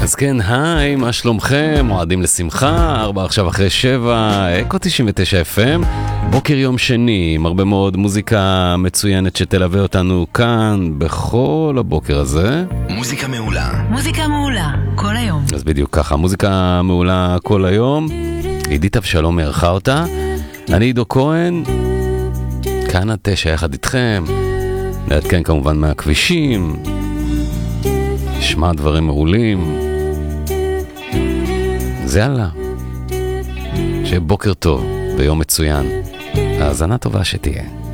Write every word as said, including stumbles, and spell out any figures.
אז כן, היי, מה שלומכם? מועדים לשמחה, ארבע עכשיו אחרי שבע, אקו תשעים ותשע אף אם, בוקר יום שני, עם הרבה מאוד מוזיקה מצוינת שתלווה אותנו כאן בכל הבוקר הזה. מוזיקה מעולה. מוזיקה מעולה, כל היום. אז בדיוק ככה, מוזיקה מעולה כל היום. עידית אבשלום מערכה אותה. אני עידו כהן, כאן עד תשע יחד איתכם. נעדכן כמובן מהכבישים. נשמע דברים מעולים. זה יאללה. שיהיה בוקר טוב ויום מצוין. האזנה טובה שתהיה.